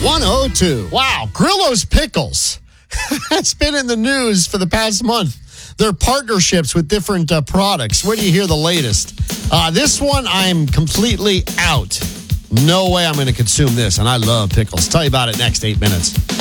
102. Wow, Grillo's Pickles. It's been in the news for the past month. Their partnerships with different products. Where do you hear the latest? This one, I'm completely out. No way I'm going to consume this, and I love pickles. Tell you about it next 8 minutes.